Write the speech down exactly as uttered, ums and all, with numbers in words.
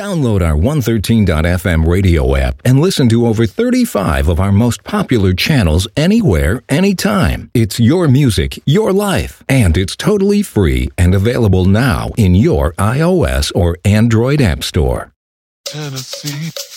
Download our one thirteen dot f m radio app and listen to over thirty-five of our most popular channels anywhere, anytime. It's your music, your life, and it's totally free and available now in your iOS or Android app store. Tennessee.